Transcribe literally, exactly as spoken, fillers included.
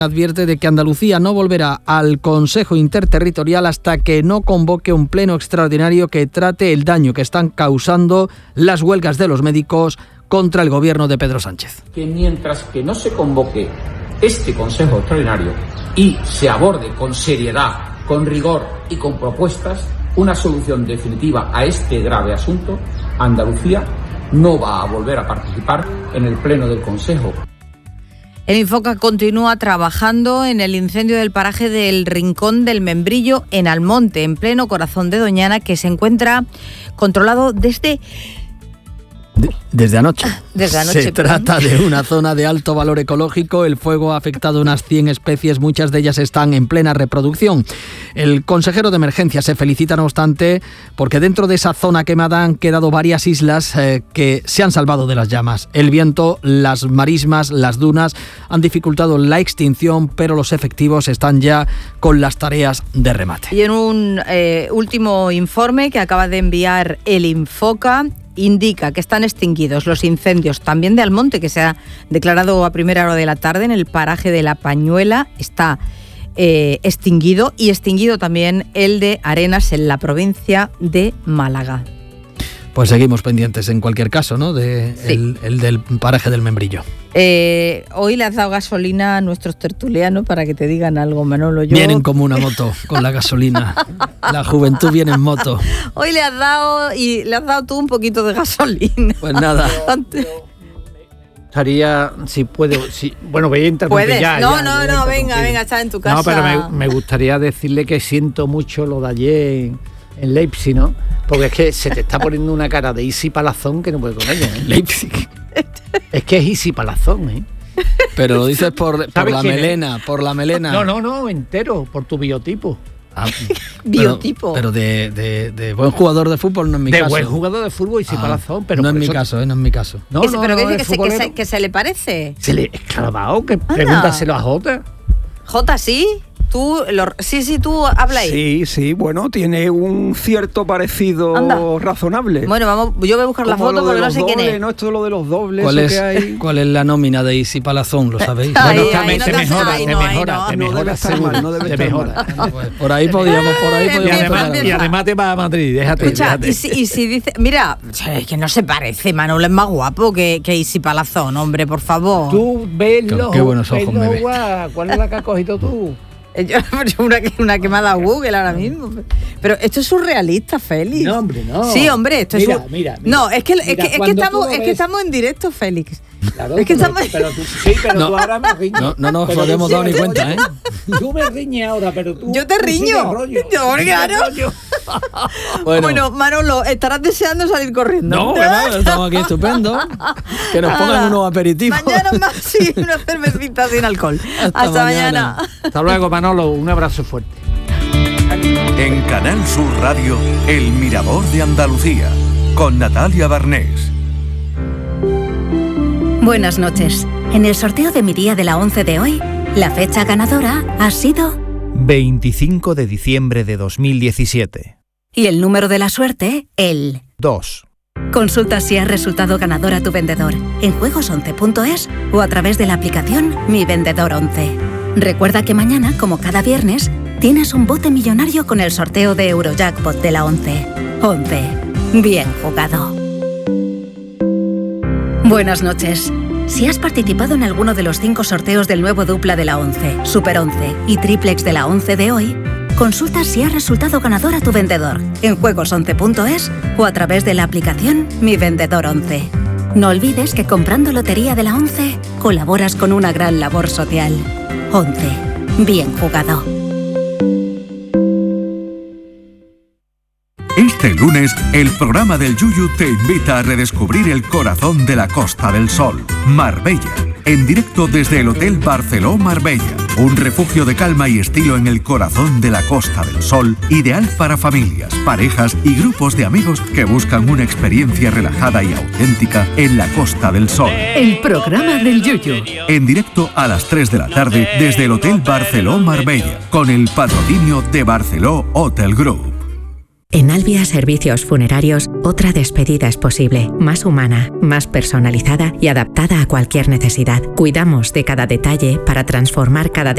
Advierte de que Andalucía no volverá al Consejo Interterritorial hasta que no convoque un pleno extraordinario que trate el daño que están causando las huelgas de los médicos contra el gobierno de Pedro Sánchez. Que mientras que no se convoque este Consejo Extraordinario y se aborde con seriedad, con rigor y con propuestas una solución definitiva a este grave asunto, Andalucía no va a volver a participar en el pleno del Consejo. El Infoca continúa trabajando en el incendio del paraje del Rincón del Membrillo en Almonte, en pleno corazón de Doñana, que se encuentra controlado desde... De, desde anoche. Desde anoche. Se perdón. trata de una zona de alto valor ecológico. El fuego ha afectado a unas cien especies, muchas de ellas están en plena reproducción. El consejero de emergencia se felicita, no obstante, porque dentro de esa zona quemada han quedado varias islas eh, que se han salvado de las llamas. El viento, las marismas, las dunas han dificultado la extinción, pero los efectivos están ya con las tareas de remate. Y en un eh, último informe que acaba de enviar el Infoca, indica que están extinguidos los incendios también de Almonte, que se ha declarado a primera hora de la tarde en el paraje de La Pañuela. Está eh, extinguido, y extinguido también el de Arenas en la provincia de Málaga. Pues seguimos pendientes en cualquier caso, ¿no? De Sí. el, el del paraje del Membrillo. Eh, hoy le has dado gasolina a nuestros tertulianos para que te digan algo, Manolo. Yo... Vienen como una moto con la gasolina. La juventud viene en moto. Hoy le has dado y le has dado tú un poquito de gasolina. Pues nada. Gustaría, si puedo, si, bueno, voy a interrumpir ¿Puedes? ya. No, ya, no, voy a no, interrumpir. venga, venga, está en tu casa. No, pero me, me gustaría decirle que siento mucho lo de ayer en, en Leipzig, ¿no? Porque es que se te está poniendo una cara de Isi Palazón que no puede con ella, ¿eh? Leipzig. Es que es Isi Palazón, ¿eh? Pero lo dices por, por ¿Sabes la quién es? melena, por la melena. No, no, no, entero, por tu biotipo. Ah, Biotipo. Pero, pero de, de, de buen jugador de fútbol no es mi de caso. buen jugador de fútbol, Isi Ah, Palazón, pero no es por mi eso- caso, eh, no es mi caso. No, Ese- no, pero no, que es dice que se, que, futbolero. se, que se le parece. Se le esclavado, que Anda. pregúntaselo a Jota. Jota, ¿sí? Tú, lo, sí, sí, tú habla ahí. Sí, sí, bueno, tiene un cierto parecido Anda. razonable. Bueno, vamos, yo voy a buscar la Como foto lo de porque no los sé quién dobles, es. ¿no? Esto es lo de los dobles, ¿Cuál eso es, que hay. ¿Cuál es la nómina de Isi Palazón? ¿Lo sabéis? Ahí, Bueno, ahí, te, no te te mejora, ahí te no, ahí mejora, no. te No mejora debe estar seguro, mal, no debe te estar mejora. mal. Pues por ahí podíamos, por ahí Eh, Y podíamos empieza, además, pegar. y además te vas a Madrid, déjate. Escucha, déjate. y si, y si dice, mira, es que no se parece, Manolo es más guapo que, que Isi Palazón, hombre, por favor. Tú ves Qué- los qué buenos ojos me ve. guau, ¿cuál es la que has cogido tú? Eh, yo- una, que- una que me ha dado Google ahora mismo. Pero esto es surrealista, Félix. No, hombre, no. Sí, hombre, esto Mira, es sur- mira, mira. No, es que, es Mira, que, es que cuando tú estamos, lo es que ves- estamos en directo, Félix. Claro, Es que pero, estamos- pero tú, sí, pero No. tú ahora me riñes. No, no nos Pero habíamos tú dado ni sí, cuenta, oye, ¿eh? Tú me riñes ahora, pero tú. Yo te tú riño. sigues rollo. Yo, Sigues claro. rollo. Bueno, Bueno, Manolo, estarás deseando salir corriendo. no, bueno, estamos aquí estupendo. Que nos pongan Nada. unos aperitivos. Mañana más, sí, una cervecita sin alcohol. Hasta Hasta, mañana. mañana. Hasta luego, Manolo. Un abrazo fuerte. En Canal Sur Radio, El Mirador de Andalucía, con Natalia Barnés. Buenas noches. En el sorteo de mi día de la once de hoy, la fecha ganadora ha sido... veinticinco de diciembre de dos mil diecisiete. Y el número de la suerte, el... dos. Consulta si has resultado ganador a tu vendedor en juegos once punto es o a través de la aplicación Mi Vendedor once. Recuerda que mañana, como cada viernes, tienes un bote millonario con el sorteo de Eurojackpot de la once. once. Bien jugado. Buenas noches. Si has participado en alguno de los cinco sorteos del nuevo dupla de la once, Super once y Triplex de la once de hoy, consulta si has resultado ganador a tu vendedor en juegos once punto es o a través de la aplicación Mi Vendedor once. No olvides que comprando Lotería de la once colaboras con una gran labor social. once. Bien jugado. Este lunes, el programa del Yuyu te invita a redescubrir el corazón de la Costa del Sol, Marbella, en directo desde el Hotel Barceló Marbella, un refugio de calma y estilo en el corazón de la Costa del Sol, ideal para familias, parejas y grupos de amigos que buscan una experiencia relajada y auténtica en la Costa del Sol. El programa del Yuyu. En directo a las tres de la tarde desde el Hotel Barceló Marbella, con el patrocinio de Barceló Hotel Group. En Albia Servicios Funerarios, otra despedida es posible, más humana, más personalizada y adaptada a cualquier necesidad. Cuidamos de cada detalle para transformar cada